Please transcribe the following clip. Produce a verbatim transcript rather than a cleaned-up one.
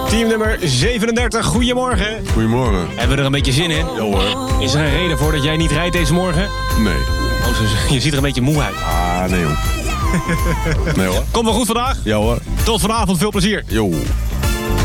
Team nummer zevenendertig, goedemorgen. Goedemorgen. Hebben we er een beetje zin in? Ja hoor. Is er een reden voor dat jij niet rijdt deze morgen? Nee. Oh, zo- je ziet er een beetje moe uit. Ah, nee joh. Nee hoor. Komt wel goed vandaag. Ja hoor. Tot vanavond, veel plezier. Yo.